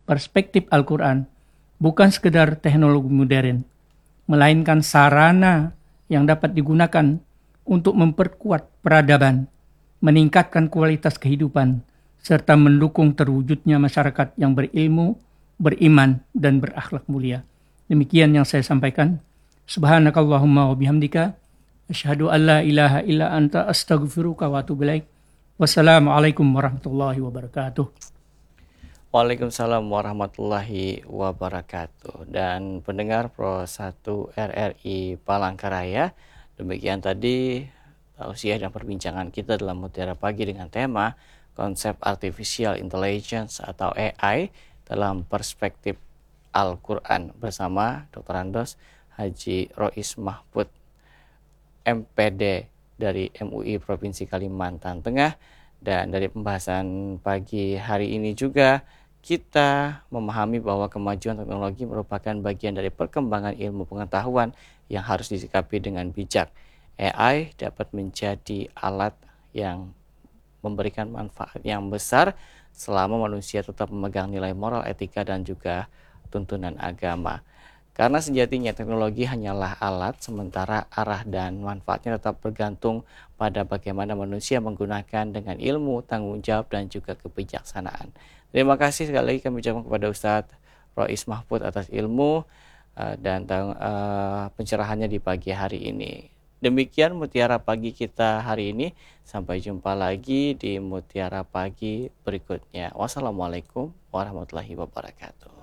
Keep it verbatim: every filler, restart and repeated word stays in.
perspektif Al-Quran bukan sekedar teknologi modern, melainkan sarana yang dapat digunakan untuk memperkuat peradaban, meningkatkan kualitas kehidupan, serta mendukung terwujudnya masyarakat yang berilmu, beriman, dan berakhlak mulia. Demikian yang saya sampaikan. Subhanakallahumma wa bihamdika asyhadu an la ilaha illa anta astaghfiruka wa atubu ilaik. Wassalamualaikum warahmatullahi wabarakatuh. Waalaikumsalam warahmatullahi wabarakatuh. Dan pendengar Pro satu R R I Palangkaraya, demikian tadi tausiah dan perbincangan kita dalam Mutiara Pagi dengan tema konsep artificial intelligence atau A I dalam perspektif Al-Quran bersama Doktor Andos Haji Rois Mahfud M P D dari M U I Provinsi Kalimantan Tengah. Dan dari pembahasan pagi hari ini juga kita memahami bahwa kemajuan teknologi merupakan bagian dari perkembangan ilmu pengetahuan yang harus disikapi dengan bijak. A I dapat menjadi alat yang memberikan manfaat yang besar selama manusia tetap memegang nilai moral, etika, dan juga tuntunan agama. Karena sejatinya teknologi hanyalah alat, sementara arah dan manfaatnya tetap bergantung pada bagaimana manusia menggunakan dengan ilmu, tanggung jawab, dan juga kebijaksanaan. Terima kasih sekali lagi kami ucapkan kepada Ustadz Rois Mahfud atas ilmu uh, dan uh, pencerahannya di pagi hari ini. Demikian Mutiara Pagi kita hari ini. Sampai jumpa lagi di Mutiara Pagi berikutnya. Wassalamualaikum warahmatullahi wabarakatuh.